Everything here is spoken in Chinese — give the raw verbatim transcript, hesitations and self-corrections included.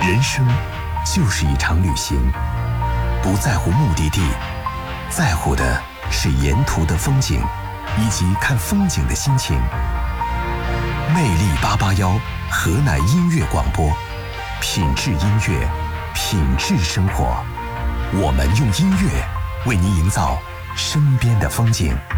人生就是一场旅行，不在乎目的地，在乎的是沿途的风景以及看风景的心情。魅力八八幺河南音乐广播，品质音乐，品质生活。我们用音乐为您营造身边的风景。